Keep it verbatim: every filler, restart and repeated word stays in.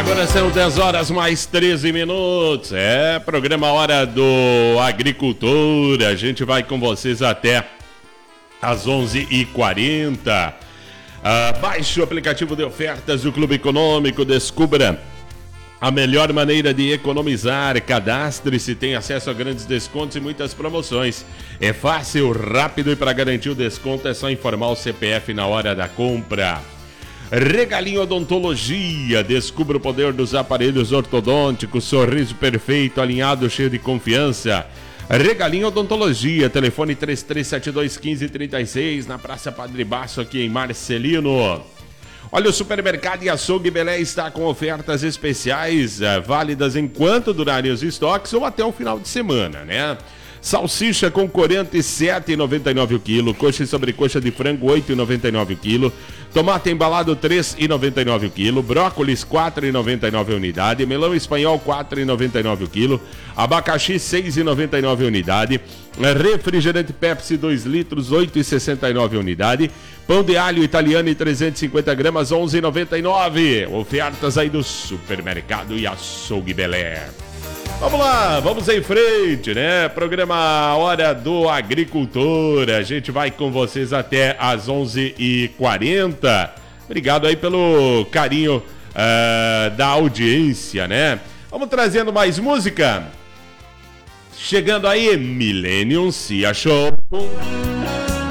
Agora são dez horas mais treze minutos. É, programa Hora do Agricultor. A gente vai com vocês até às onze e quarenta. Ah, baixe o aplicativo de ofertas do Clube Econômico, descubra a melhor maneira de economizar. Cadastre-se, tem acesso a grandes descontos e muitas promoções. É fácil, rápido e para garantir o desconto é só informar o C P F na hora da compra. Regalinho Odontologia, descubra o poder dos aparelhos ortodônticos, sorriso perfeito, alinhado, cheio de confiança. Regalinho Odontologia, telefone três três sete dois, um cinco três seis, na Praça Padre Baço, aqui em Marcelino. Olha, o Supermercado e Açougue Belé está com ofertas especiais, válidas enquanto durarem os estoques ou até o final de semana, né? Salsicha com quarenta e sete reais e noventa e nove centavos o quilo, coxa e sobrecoxa de frango oito reais e noventa e nove centavos o quilo, tomate embalado três reais e noventa e nove centavos o quilo, brócolis quatro reais e noventa e nove centavos a unidade, melão espanhol quatro reais e noventa e nove centavos o quilo, abacaxi seis reais e noventa e nove centavos a unidade, refrigerante Pepsi dois litros oito reais e sessenta e nove centavos a unidade, pão de alho italiano trezentos e cinquenta gramas onze reais e noventa e nove centavos. Ofertas aí do Supermercado e Açougue Belé. Vamos lá, vamos em frente, né? Programa Hora do Agricultor. A gente vai com vocês até às onze e quarenta. Obrigado aí pelo carinho uh, da audiência, né? Vamos trazendo mais música. Chegando aí, Millennium Cia Show.